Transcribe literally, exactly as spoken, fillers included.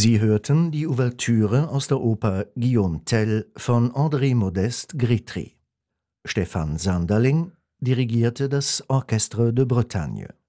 Sie hörten die Ouvertüre aus der Oper Guillaume Tell von André Modeste Grétry. Stefan Sanderling dirigierte das Orchestre de Bretagne.